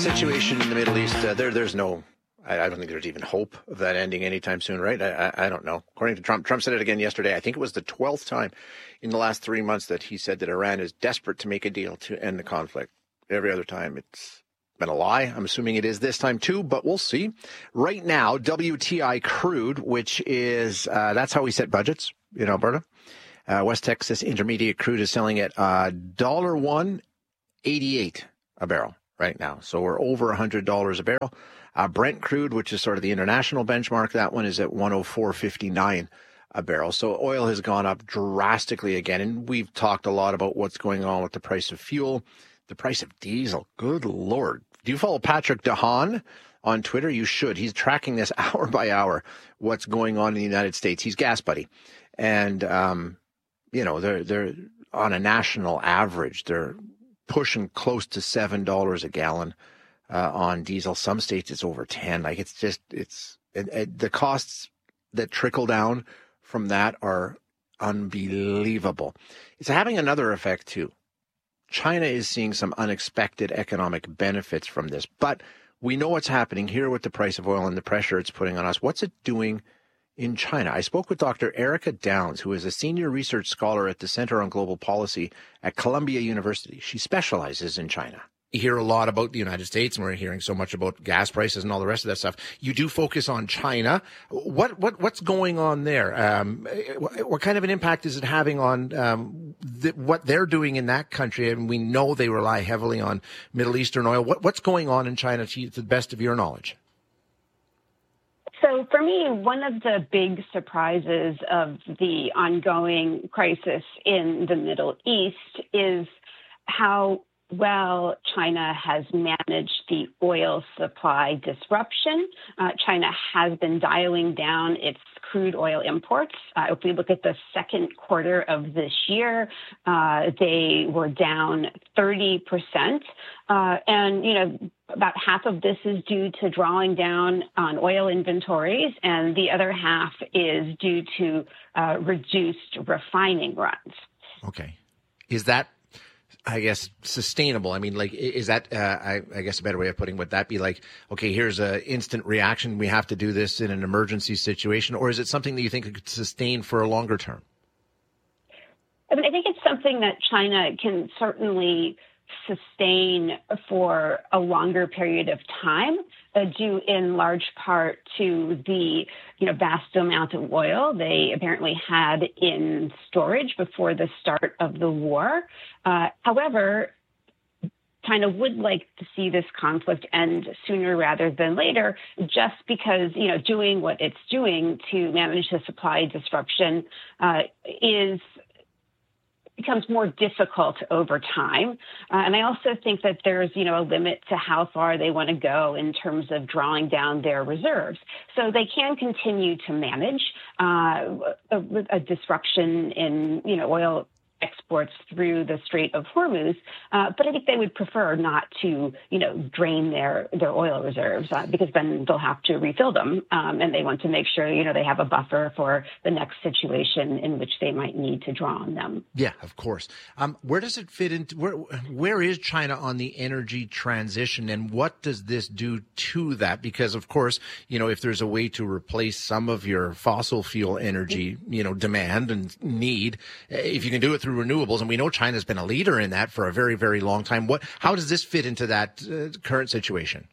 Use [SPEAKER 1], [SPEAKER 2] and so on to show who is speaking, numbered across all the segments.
[SPEAKER 1] situation in the Middle East, there's no, I don't think there's even hope of that ending anytime soon, right? I don't know. According to Trump said it again yesterday. I think it was the 12th time in the last 3 months that he said that Iran is desperate to make a deal to end the conflict. Every other time it's been a lie. I'm assuming it is this time too, but we'll see. Right now, WTI crude, which is, that's how we set budgets in Alberta. West Texas Intermediate crude is selling at $1.88 a barrel right now. So we're over $100 a barrel. Brent crude, which is sort of the international benchmark, that one is at 104.59 a barrel. So oil has gone up drastically again. And we've talked a lot about what's going on with the price of fuel, the price of diesel. Good Lord. Do you follow Patrick DeHaan on Twitter? You should. He's tracking this hour by hour, what's going on in the United States. He's Gas Buddy. And, they're on a national average. They're pushing close to $7 a gallon on diesel. Some states it's over 10. Like the costs that trickle down from that are unbelievable. It's having another effect too. China is seeing some unexpected economic benefits from this, but we know what's happening here with the price of oil and the pressure it's putting on us. What's it doing in China? I spoke with Dr. Erica Downs, who is a senior research scholar at the Center on Global Policy at Columbia University. She specializes in China. You hear a lot about the United States, and we're hearing so much about gas prices and all the rest of that stuff. You do focus on China. What's going on there? What kind of an impact is it having on what they're doing in that country? And we know they rely heavily on Middle Eastern oil. What's going on in China to the best of your knowledge?
[SPEAKER 2] So for me, one of the big surprises of the ongoing crisis in the Middle East is how well China has managed the oil supply disruption. China has been dialing down its crude oil imports. If we look at the second quarter of this year, they were down 30%. And, about half of this is due to drawing down on oil inventories, and the other half is due to reduced refining runs.
[SPEAKER 1] Okay. Is that, I guess, sustainable? I mean, like, is that, I guess a better way of putting, would that be like, okay, here's an instant reaction, we have to do this in an emergency situation, or is it something that you think could sustain for a longer term?
[SPEAKER 2] I mean, I think it's something that China can certainly sustain for a longer period of time, due in large part to the vast amount of oil they apparently had in storage before the start of the war. However, China would like to see this conflict end sooner rather than later, just because, doing what it's doing to manage the supply disruption becomes more difficult over time. And I also think that there's, a limit to how far they want to go in terms of drawing down their reserves. So they can continue to manage a disruption in, oil exports through the Strait of Hormuz, but I think they would prefer not to, drain their oil reserves because then they'll have to refill them, and they want to make sure, they have a buffer for the next situation in which they might need to draw on them.
[SPEAKER 1] Yeah, of course. Where does it fit into, where is China on the energy transition, and what does this do to that? Because, of course, if there's a way to replace some of your fossil fuel energy, demand and need, if you can do it through renewables, and we know China's been a leader in that for a very, very long time. How does this fit into that current situation?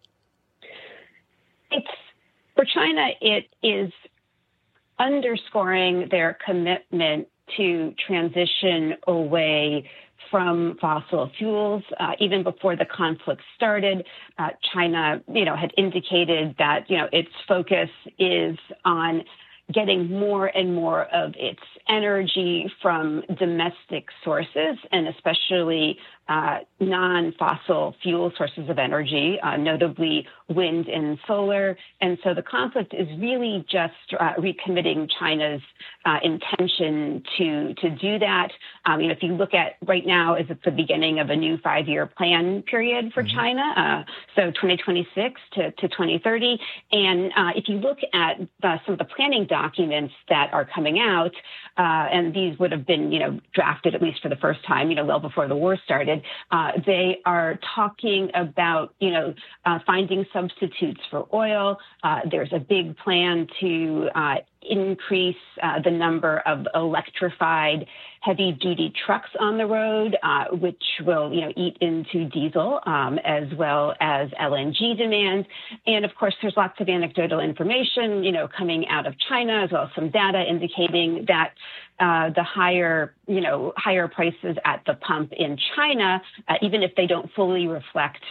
[SPEAKER 2] For China, it is underscoring their commitment to transition away from fossil fuels. Even before the conflict started, China, had indicated that, its focus is on getting more and more of its energy from domestic sources, and especially non-fossil fuel sources of energy, notably wind and solar. And so the conflict is really just recommitting China's intention to do that. If you look at right now, is it's the beginning of a new 5-year plan period for China, so 2026 to 2030. And if you look at some of the planning documents that are coming out, and these would have been, drafted at least for the first time, well before the war started, started, they are talking about, finding substitutes for oil. There's a big plan to increase the number of electrified heavy-duty trucks on the road, which will, eat into diesel, as well as LNG demand. And of course, there's lots of anecdotal information, coming out of China, as well as some data indicating that the higher prices at the pump in China, even if they don't fully reflect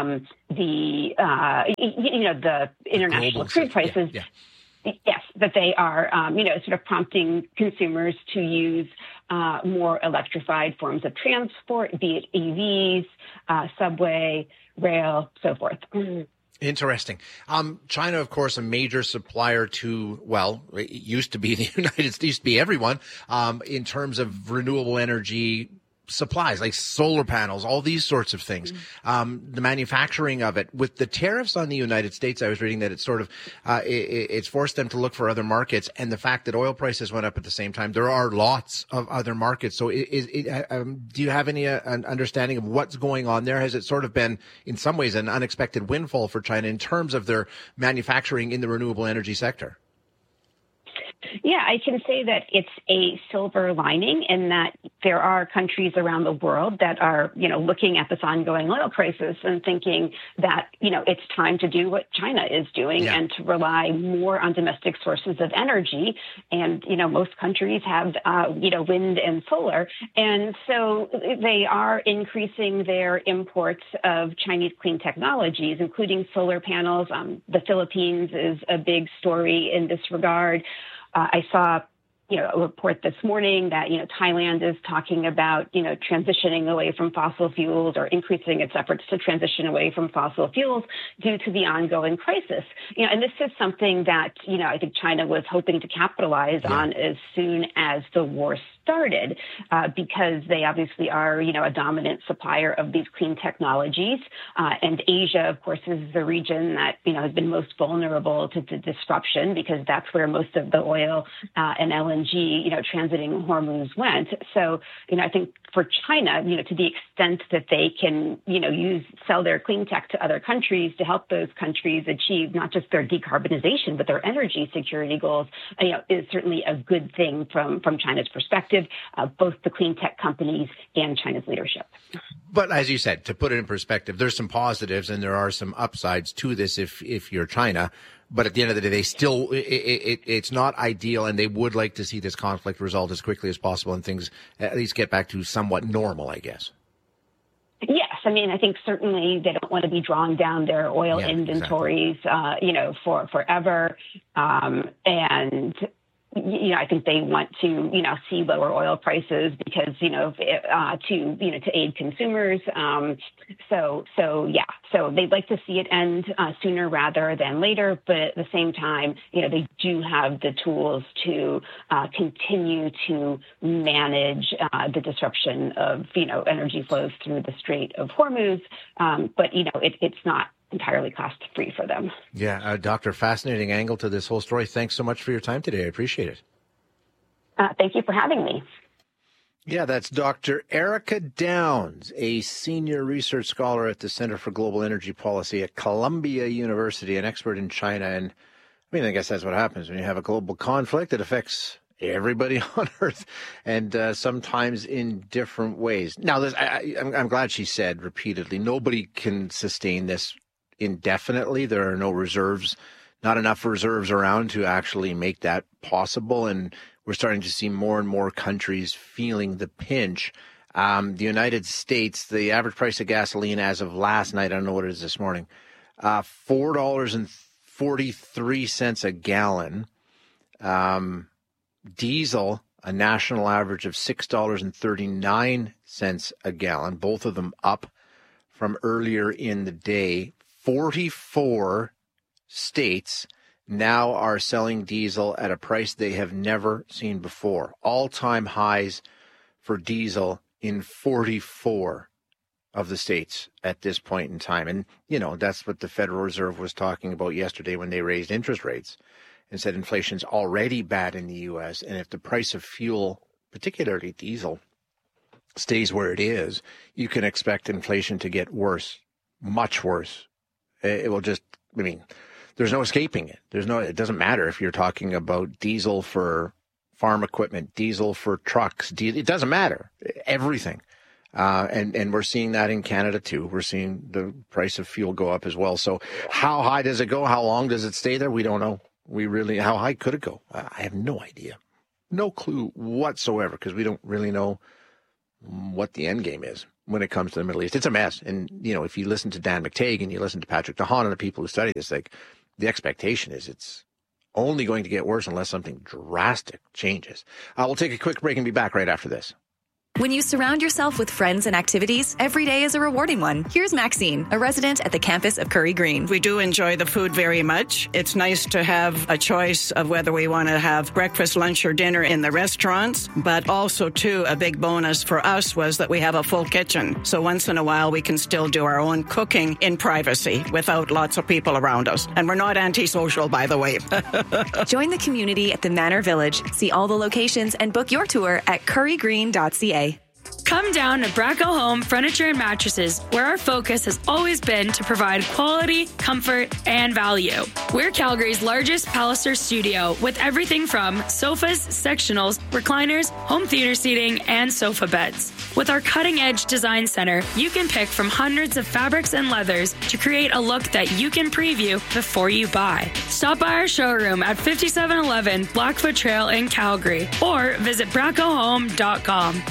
[SPEAKER 2] the international crude prices. Yeah. Yes, that they are, sort of prompting consumers to use more electrified forms of transport, be it EVs, subway, rail, so forth.
[SPEAKER 1] Interesting. China, of course, a major supplier to, well, it used to be the United States, used to be everyone, in terms of renewable energy supplies like solar panels, all these sorts of things. The manufacturing of it with the tariffs on the United States, I was reading that it's sort of, it's forced them to look for other markets. And the fact that oil prices went up at the same time, there are lots of other markets. So do you have any understanding of what's going on there? Has it sort of been in some ways an unexpected windfall for China in terms of their manufacturing in the renewable energy sector?
[SPEAKER 2] Yeah, I can say that it's a silver lining in that there are countries around the world that are, looking at this ongoing oil crisis and thinking that, it's time to do what China is doing and to rely more on domestic sources of energy. And, most countries have, wind and solar. And so they are increasing their imports of Chinese clean technologies, including solar panels. The Philippines is a big story in this regard. I saw, a report this morning that, Thailand is talking about, transitioning away from fossil fuels or increasing its efforts to transition away from fossil fuels due to the ongoing crisis. And this is something that, I think China was hoping to capitalize on as soon as the war started, because they obviously are, a dominant supplier of these clean technologies. And Asia, of course, is the region that, has been most vulnerable to disruption because that's where most of the oil and LNG, transiting Hormuz went. So, I think for China, to the extent that they can, sell their clean tech to other countries to help those countries achieve not just their decarbonization, but their energy security goals, is certainly a good thing from China's perspective, both the clean tech companies and China's leadership.
[SPEAKER 1] But as you said, to put it in perspective, there's some positives and there are some upsides to this if you're China. But at the end of the day, they still, it's not ideal, and they would like to see this conflict resolved as quickly as possible and things at least get back to somewhat normal, I guess.
[SPEAKER 2] Yes. I mean, I think certainly they don't want to be drawing down their oil inventories, for forever. And I think they want to, see lower oil prices because, to aid consumers. So they'd like to see it end sooner rather than later. But at the same time, they do have the tools to continue to manage the disruption of, energy flows through the Strait of Hormuz. But, it's not entirely cost-free for them.
[SPEAKER 1] Yeah, Doctor, fascinating angle to this whole story. Thanks so much for your time today. I appreciate it.
[SPEAKER 2] Thank you for having me.
[SPEAKER 1] Yeah, that's Dr. Erica Downs, a senior research scholar at the Center for Global Energy Policy at Columbia University, an expert in China. And I guess that's what happens when you have a global conflict. It affects everybody on Earth, and sometimes in different ways. Now, I'm glad she said repeatedly, nobody can sustain this indefinitely. There are no reserves, not enough reserves around to actually make that possible. And we're starting to see more and more countries feeling the pinch. The United States, the average price of gasoline as of last night, I don't know what it is this morning, $4.43 a gallon. Diesel, a national average of $6.39 a gallon, both of them up from earlier in the day. 44 states now are selling diesel at a price they have never seen before. All-time highs for diesel in 44 of the states at this point in time. And, that's what the Federal Reserve was talking about yesterday when they raised interest rates and said inflation's already bad in the U.S. And if the price of fuel, particularly diesel, stays where it is, you can expect inflation to get worse, much worse. It will just, there's no escaping it. It doesn't matter if you're talking about diesel for farm equipment, diesel for trucks, it doesn't matter. Everything. And we're seeing that in Canada too. We're seeing the price of fuel go up as well. So how high does it go? How long does it stay there? We don't know. How high could it go? I have no idea. No clue whatsoever, because we don't really know what the end game is when it comes to the Middle East. It's a mess. And, if you listen to Dan McTague and you listen to Patrick DeHaan and the people who study this, like, the expectation is it's only going to get worse unless something drastic changes. We'll take a quick break and be back right after this.
[SPEAKER 3] When you surround yourself with friends and activities, every day is a rewarding one. Here's Maxine, a resident at the campus of Curry Green.
[SPEAKER 4] We do enjoy the food very much. It's nice to have a choice of whether we want to have breakfast, lunch, or dinner in the restaurants. But also, too, a big bonus for us was that we have a full kitchen. So once in a while, we can still do our own cooking in privacy without lots of people around us. And we're not antisocial, by the way.
[SPEAKER 3] Join the community at the Manor Village. See all the locations and book your tour at currygreen.ca.
[SPEAKER 5] Come down to Bracco Home Furniture and Mattresses, where our focus has always been to provide quality, comfort, and value. We're Calgary's largest Palliser studio with everything from sofas, sectionals, recliners, home theater seating, and sofa beds. With our cutting-edge design center, you can pick from hundreds of fabrics and leathers to create a look that you can preview before you buy. Stop by our showroom at 5711 Blackfoot Trail in Calgary or visit braccohome.com.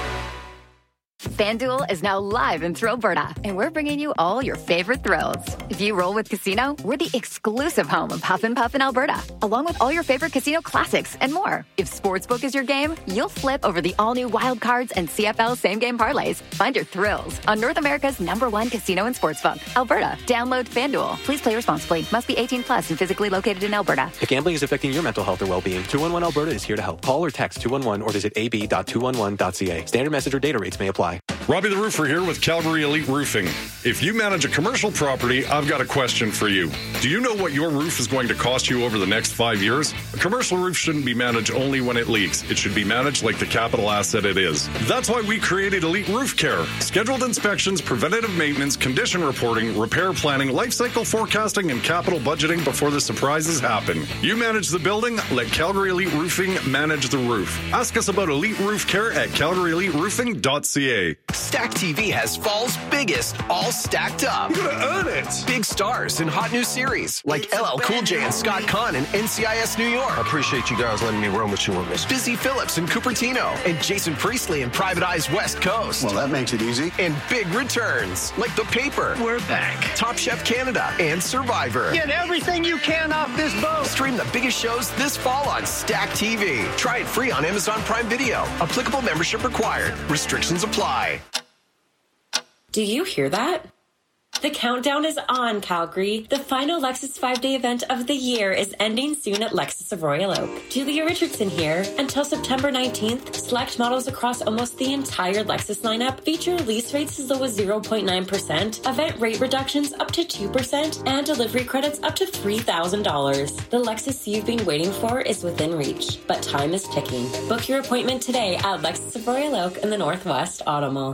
[SPEAKER 6] FanDuel is now live in Thrillberta, and we're bringing you all your favorite thrills. If you roll with Casino, we're the exclusive home of Huff and Puff in Alberta, along with all your favorite casino classics and more. If Sportsbook is your game, you'll flip over the all-new Wild Cards and CFL same-game parlays. Find your thrills on North America's #1 casino and sportsbook, Alberta. Download FanDuel. Please play responsibly. Must be 18 plus and physically located in Alberta.
[SPEAKER 7] If gambling is affecting your mental health or well-being, 211 Alberta is here to help. Call or text 211 or visit ab.211.ca. Standard message or data rates may apply.
[SPEAKER 8] Robbie the Roofer here with Calgary Elite Roofing. If you manage a commercial property, I've got a question for you. Do you know what your roof is going to cost you over the next 5 years? A commercial roof shouldn't be managed only when it leaks. It should be managed like the capital asset it is. That's why we created Elite Roof Care. Scheduled inspections, preventative maintenance, condition reporting, repair planning, life cycle forecasting, and capital budgeting before the surprises happen. You manage the building, let Calgary Elite Roofing manage the roof. Ask us about Elite Roof Care at calgaryeliteroofing.ca.
[SPEAKER 9] Stack TV has fall's biggest, all stacked up.
[SPEAKER 8] You're gonna earn it.
[SPEAKER 9] Big stars in hot new series like LL Cool J and Scott Conn in NCIS New York.
[SPEAKER 10] I appreciate you guys letting me run with you on this.
[SPEAKER 9] Busy Phillips in Cupertino and Jason Priestley in Private Eye's West Coast.
[SPEAKER 10] Well, that makes it easy.
[SPEAKER 9] And big returns like The Paper.
[SPEAKER 10] We're back.
[SPEAKER 9] Top Chef Canada and Survivor.
[SPEAKER 10] Get everything you can off this boat.
[SPEAKER 9] Stream the biggest shows this fall on Stack TV. Try it free on Amazon Prime Video. Applicable membership required. Restrictions apply.
[SPEAKER 11] Do you hear that? The countdown is on, Calgary. The final Lexus 5-day event of the year is ending soon at Lexus of Royal Oak. Julia Richardson here. Until September 19th, select models across almost the entire Lexus lineup feature lease rates as low as 0.9%, event rate reductions up to 2%, and delivery credits up to $3,000. The Lexus you've been waiting for is within reach, but time is ticking. Book your appointment today at Lexus of Royal Oak in the Northwest Auto Mall.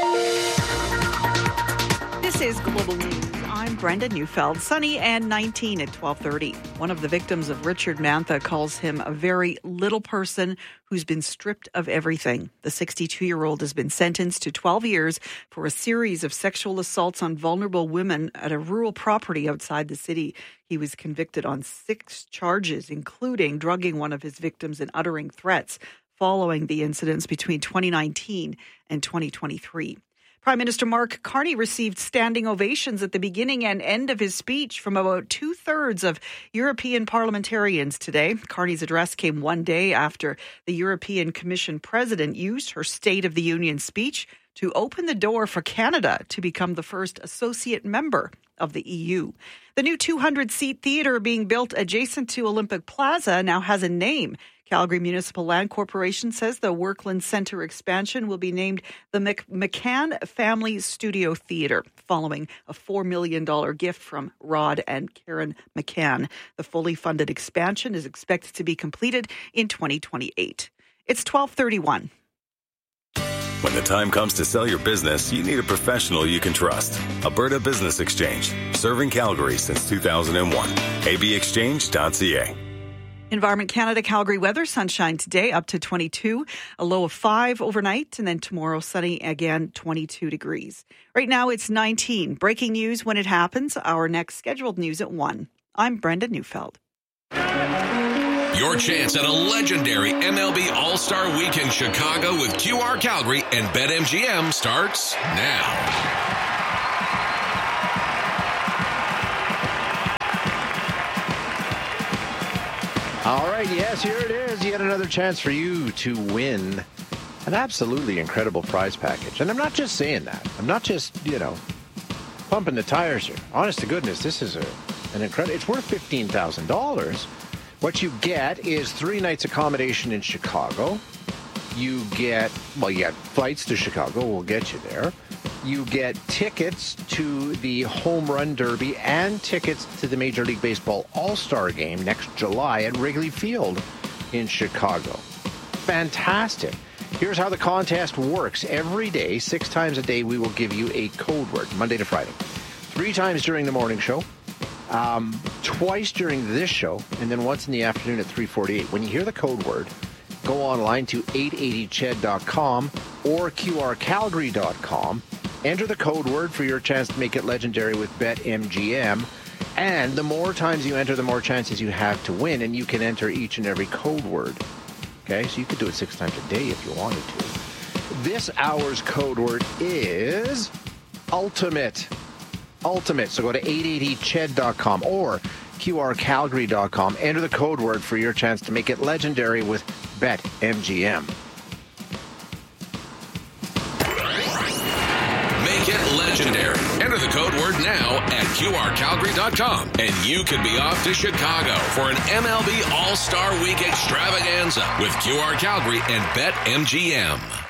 [SPEAKER 12] This is Global News. I'm Brenda Neufeld. Sunny and 19 at 12:30. One of the victims of Richard Mantha calls him a very little person who's been stripped of everything. The 62-year-old has been sentenced to 12 years for a series of sexual assaults on vulnerable women at a rural property outside the city. He was convicted on 6 charges, including drugging one of his victims and uttering threats following the incidents between 2019 and 2023. Prime Minister Mark Carney received standing ovations at the beginning and end of his speech from about 2/3 of European parliamentarians today. Carney's address came one day after the European Commission president used her State of the Union speech to open the door for Canada to become the first associate member of the EU. The new 200-seat theatre being built adjacent to Olympic Plaza now has a name. Calgary Municipal Land Corporation says the Workland Centre expansion will be named the McCann Family Studio Theatre, following a $4 million gift from Rod and Karen McCann. The fully funded expansion is expected to be completed in 2028. It's 12:31.
[SPEAKER 13] When the time comes to sell your business, you need a professional you can trust. Alberta Business Exchange, serving Calgary since 2001. abexchange.ca.
[SPEAKER 12] Environment Canada, Calgary weather, sunshine today up to 22, a low of 5 overnight, and then tomorrow sunny again, 22 degrees. Right now it's 19. Breaking news when it happens. Our next scheduled news at 1. I'm Brenda Neufeld.
[SPEAKER 14] Your chance at a legendary MLB All-Star Week in Chicago with QR Calgary and BetMGM starts now.
[SPEAKER 1] All right, yes, here it is. Yet another chance for you to win an absolutely incredible prize package. And I'm not just saying that. I'm not just, pumping the tires here. Honest to goodness, this is an incredible... It's worth $15,000. What you get is 3 nights accommodation in Chicago. You get flights to Chicago. We'll get you there. You get tickets to the Home Run Derby and tickets to the Major League Baseball All-Star Game next July at Wrigley Field in Chicago. Fantastic. Here's how the contest works. Every day, 6 times a day, we will give you a code word, Monday to Friday. 3 times during the morning show, twice during this show, and then once in the afternoon at 3:48. When you hear the code word, go online to 880ched.com or qrcalgary.com. Enter the code word for your chance to make it legendary with BetMGM. And the more times you enter, the more chances you have to win. And you can enter each and every code word. Okay, so you could do it 6 times a day if you wanted to. This hour's code word is ultimate. Ultimate. So go to 880ched.com or qrcalgary.com. Enter the code word for your chance to make it legendary with BetMGM.
[SPEAKER 14] Make it legendary. Enter the code word now at qrcalgary.com, and you could be off to Chicago for an MLB All-Star Week extravaganza with QR Calgary and BetMGM.